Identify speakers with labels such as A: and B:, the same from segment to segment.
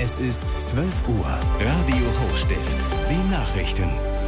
A: Es ist 12 Uhr. Radio Hochstift. Die Nachrichten.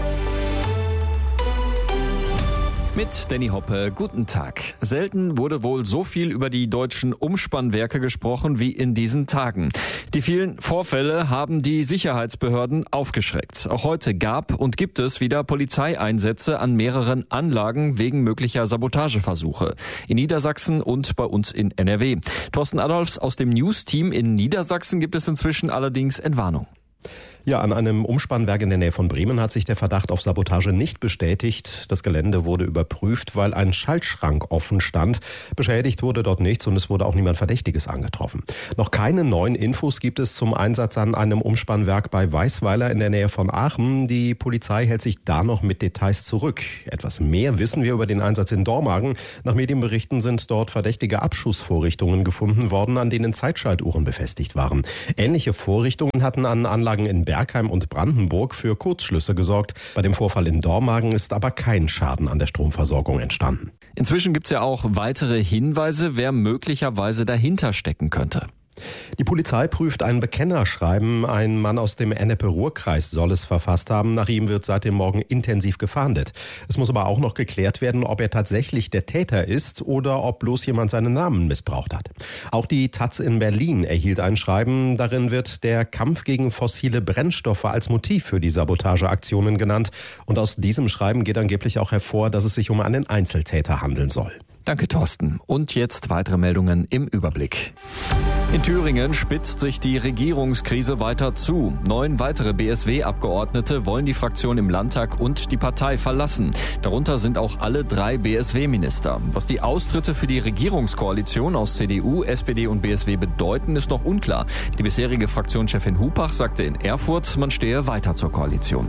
B: Mit Danny Hoppe, guten Tag. Selten wurde wohl so viel über die deutschen Umspannwerke gesprochen wie in diesen Tagen. Die vielen Vorfälle haben die Sicherheitsbehörden aufgeschreckt. Auch heute gab und gibt es wieder Polizeieinsätze an mehreren Anlagen wegen möglicher Sabotageversuche. In Niedersachsen und bei uns in NRW. Thorsten Adolfs aus dem News-Team in Niedersachsen gibt es inzwischen allerdings Entwarnung.
C: Ja, an einem Umspannwerk in der Nähe von Bremen hat sich der Verdacht auf Sabotage nicht bestätigt. Das Gelände wurde überprüft, weil ein Schaltschrank offen stand. Beschädigt wurde dort nichts und es wurde auch niemand Verdächtiges angetroffen. Noch keine neuen Infos gibt es zum Einsatz an einem Umspannwerk bei Weißweiler in der Nähe von Aachen. Die Polizei hält sich da noch mit Details zurück. Etwas mehr wissen wir über den Einsatz in Dormagen. Nach Medienberichten sind dort verdächtige Abschussvorrichtungen gefunden worden, an denen Zeitschaltuhren befestigt waren. Ähnliche Vorrichtungen hatten an Anlagen in Bergheim und Brandenburg für Kurzschlüsse gesorgt. Bei dem Vorfall in Dormagen ist aber kein Schaden an der Stromversorgung entstanden.
B: Inzwischen gibt es ja auch weitere Hinweise, wer möglicherweise dahinter stecken könnte.
C: Die Polizei prüft ein Bekennerschreiben. Ein Mann aus dem Ennepe-Ruhr-Kreis soll es verfasst haben. Nach ihm wird seit dem Morgen intensiv gefahndet. Es muss aber auch noch geklärt werden, ob er tatsächlich der Täter ist oder ob bloß jemand seinen Namen missbraucht hat. Auch die taz in Berlin erhielt ein Schreiben. Darin wird der Kampf gegen fossile Brennstoffe als Motiv für die Sabotageaktionen genannt. Und aus diesem Schreiben geht angeblich auch hervor, dass es sich um einen Einzeltäter handeln soll.
B: Danke, Thorsten. Und jetzt weitere Meldungen im Überblick. In Thüringen spitzt sich die Regierungskrise weiter zu. 9 weitere BSW-Abgeordnete wollen die Fraktion im Landtag und die Partei verlassen. Darunter sind auch alle 3 BSW-Minister. Was die Austritte für die Regierungskoalition aus CDU, SPD und BSW bedeuten, ist noch unklar. Die bisherige Fraktionschefin Hupach sagte in Erfurt, man stehe weiter zur Koalition.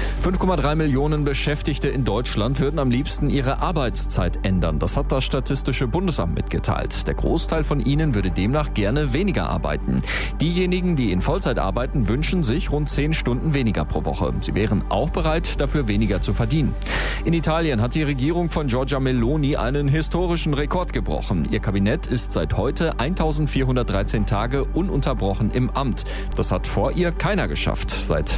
B: 5,3 Millionen Beschäftigte in Deutschland würden am liebsten ihre Arbeitszeit ändern. Das hat das Statistische Bundesamt mitgeteilt. Der Großteil von ihnen würde demnach gerne weniger arbeiten. Diejenigen, die in Vollzeit arbeiten, wünschen sich rund 10 Stunden weniger pro Woche. Sie wären auch bereit, dafür weniger zu verdienen. In Italien hat die Regierung von Giorgia Meloni einen historischen Rekord gebrochen. Ihr Kabinett ist seit heute 1413 Tage ununterbrochen im Amt. Das hat vor ihr keiner geschafft. Seit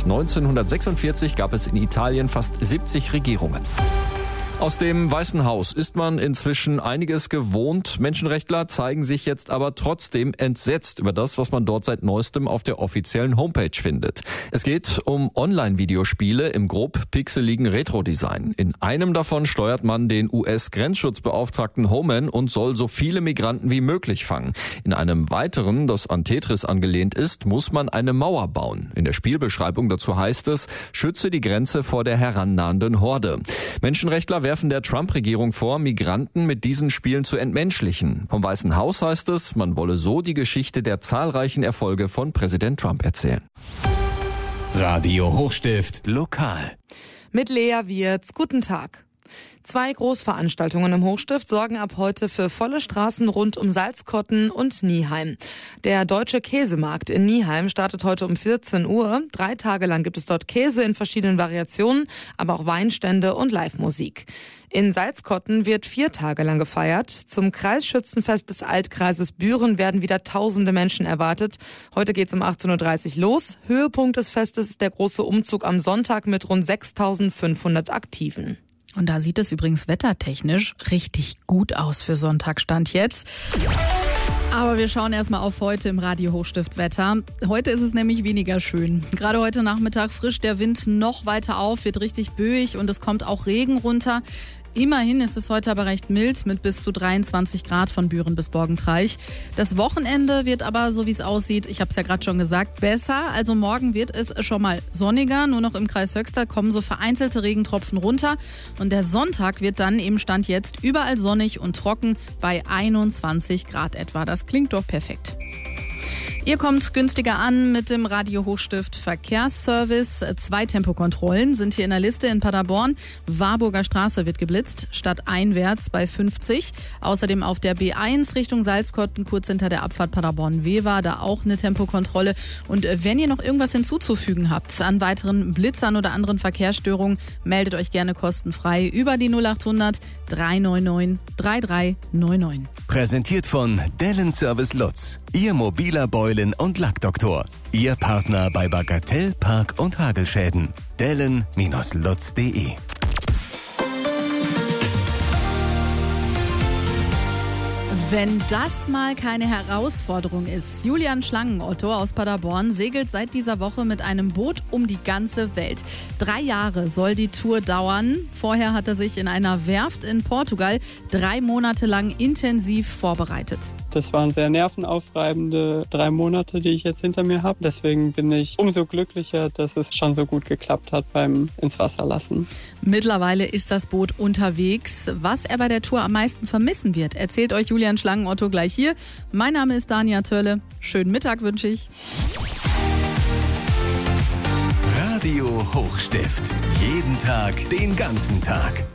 B: 1946 gab es in Italien fast 70 Regierungen. Aus dem Weißen Haus ist man inzwischen einiges gewohnt. Menschenrechtler zeigen sich jetzt aber trotzdem entsetzt über das, was man dort seit Neuestem auf der offiziellen Homepage findet. Es geht um Online-Videospiele im grob pixeligen Retro-Design. In einem davon steuert man den US-Grenzschutzbeauftragten Homan und soll so viele Migranten wie möglich fangen. In einem weiteren, das an Tetris angelehnt ist, muss man eine Mauer bauen. In der Spielbeschreibung dazu heißt es, schütze die Grenze vor der herannahenden Horde. Menschenrechtler werfen der Trump-Regierung vor, Migranten mit diesen Spielen zu entmenschlichen. Vom Weißen Haus heißt es, man wolle so die Geschichte der zahlreichen Erfolge von Präsident Trump erzählen.
A: Radio Hochstift lokal.
D: Mit Lea Wirz, guten Tag. 2 Großveranstaltungen im Hochstift sorgen ab heute für volle Straßen rund um Salzkotten und Nieheim. Der Deutsche Käsemarkt in Nieheim startet heute um 14 Uhr. 3 Tage lang gibt es dort Käse in verschiedenen Variationen, aber auch Weinstände und Live-Musik. In Salzkotten wird 4 Tage lang gefeiert. Zum Kreisschützenfest des Altkreises Büren werden wieder tausende Menschen erwartet. Heute geht's um 18.30 Uhr los. Höhepunkt des Festes ist der große Umzug am Sonntag mit rund 6.500 Aktiven.
E: Und da sieht es übrigens wettertechnisch richtig gut aus für Sonntagstand jetzt. Aber wir schauen erstmal auf heute im Radio Hochstift Wetter. Heute ist es nämlich weniger schön. Gerade heute Nachmittag frischt der Wind noch weiter auf, wird richtig böig und es kommt auch Regen runter. Immerhin ist es heute aber recht mild mit bis zu 23 Grad von Büren bis Borgentreich. Das Wochenende wird aber, so wie es aussieht, ich habe es ja gerade schon gesagt, besser. Also morgen wird es schon mal sonniger. Nur noch im Kreis Höxter kommen so vereinzelte Regentropfen runter. Und der Sonntag wird dann eben Stand jetzt überall sonnig und trocken bei 21 Grad etwa. Das klingt doch perfekt. Ihr kommt günstiger an mit dem Radio Hochstift Verkehrsservice. 2 Tempokontrollen sind hier in der Liste in Paderborn. Warburger Straße wird geblitzt, stadteinwärts bei 50. Außerdem auf der B1 Richtung Salzkotten, kurz hinter der Abfahrt Paderborn-Wewer, da auch eine Tempokontrolle. Und wenn ihr noch irgendwas hinzuzufügen habt an weiteren Blitzern oder anderen Verkehrsstörungen, meldet euch gerne kostenfrei über die 0800 399 3399.
A: Präsentiert von Dellen Service Lutz. Ihr mobiler Boy Beulen und Lackdoktor. Ihr Partner bei Bagatell, Park- und Hagelschäden. Dellen-lutz.de.
E: Wenn das mal keine Herausforderung ist. Julian Schlangenotto aus Paderborn segelt seit dieser Woche mit einem Boot um die ganze Welt. 3 Jahre soll die Tour dauern. Vorher hat er sich in einer Werft in Portugal 3 Monate lang intensiv vorbereitet.
F: Das waren sehr nervenaufreibende 3 Monate, die ich jetzt hinter mir habe. Deswegen bin ich umso glücklicher, dass es schon so gut geklappt hat beim ins Wasser lassen.
E: Mittlerweile ist das Boot unterwegs. Was er bei der Tour am meisten vermissen wird, erzählt euch Julian Schlangenotto gleich hier. Mein Name ist Dania Törle. Schönen Mittag wünsche ich.
A: Radio Hochstift. Jeden Tag, den ganzen Tag.